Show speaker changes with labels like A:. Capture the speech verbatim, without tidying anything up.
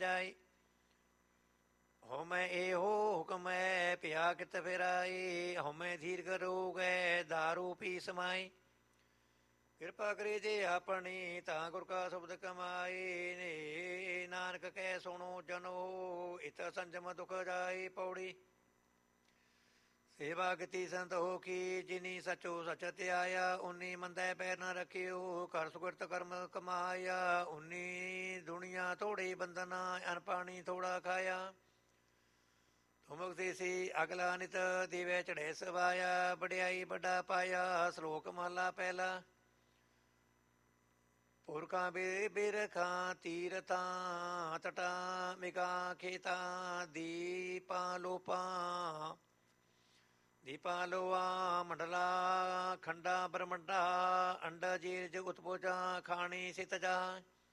A: ਜਾਏ। ਹਉਮੈ ਇਹੋ ਹੁਕਮ ਹੈ ਪਿਆ ਕਿਤ ਫਿਰਾਏ। ਹਉਮੈ ਦੀਰਘ ਰੋਗ ਹੈ ਦਾਰੂ ਪੀ ਸਮਾਏ। ਕਿਰਪਾ ਕਰੇ ਜੇ ਆਪਣੀ ਤਾਂ ਗੁਰ ਕਾ ਸ਼ਬਦ ਕਮਾਏ। ਨੇ ਨਾਨਕ ਕਹਿ ਸੁਣੋ ਜਨੋ ਇਤ ਸੰਜਮ ਦੁਖ ਜਾਏ। ਪੌੜੀ ਸੇਵਾ ਕੀਤੀ ਸੰਤ ਹੋ ਕੀ ਜਿਨੀ ਸਚੋ ਸਚ ਧਿਆਇਆ। ਉਨੀ ਮੰਦੈ ਪੈਰ ਨ ਰੱਖਿਓ ਕਰ ਸੁਕਰਤ ਕਰਮ ਕਮਾਇਆ। ਉਨੀ ਦੁਨੀਆ ਥੋੜੀ ਬੰਧਨਾ ਅਨ ਪਾਣੀ ਥੋੜਾ ਖਾਇਆ। ਤੁਮਕ ਦੇਸੀ ਅਗਲਾ ਨਿਤ ਦੀਵੇ ਚੜ੍ਹੇ ਸਵਾਇਆ। ਵਡਿਆਈ ਵੱਡਾ ਪਾਇਆ ਸ਼ਲੋਕ ਮਹਲਾ ਪਹਿਲਾ। ਪੁਰਖਾਂ ਬੇ ਬਿਰਖਾਂ ਤੀਰਥਾਂ ਤਟਾਂ ਮਿਗਾਂ ਖੇਤਾਂ ਦੀਪਾਂ ਲੋਪਾਂ ਦੀਪਾਂ ਲੋਆ ਮੰਡਲਾ ਖੰਡਾ ਬ੍ਰਹਮੰਡਾ ਅੰਡਾ ਜੀਰਜ ਉਤਪੋਜਾ ਖਾਣੀ ਸਿਤਜਾ।